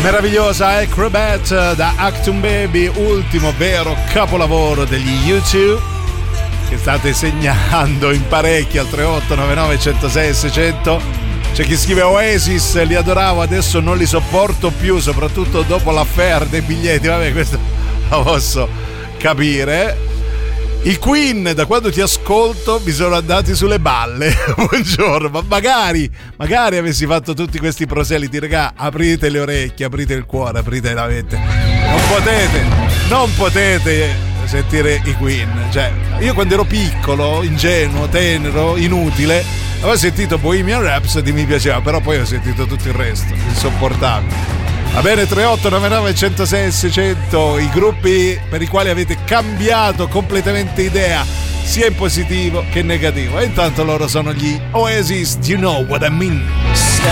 Meravigliosa Acrobat da Achtung Baby, ultimo vero capolavoro degli U2 che state segnando in parecchi al 3899 106 600. C'è chi scrive Oasis, li adoravo, adesso non li sopporto più, soprattutto dopo l'affair dei biglietti. Vabbè, questo lo posso capire. I Queen, da quando ti ascolto mi sono andati sulle balle. Buongiorno, ma magari avessi fatto tutti questi proseliti, regà. Aprite le orecchie, aprite il cuore, aprite la mente. Non potete sentire i Queen. Cioè, io quando ero piccolo, ingenuo, tenero, inutile, avevo sentito Bohemian Rhapsody, mi piaceva, però poi ho sentito tutto il resto, insopportabile. Va bene, 3899 106 600, i gruppi per i quali avete cambiato completamente idea, sia in positivo che in negativo. E intanto loro sono gli Oasis, Do You Know What I Mean?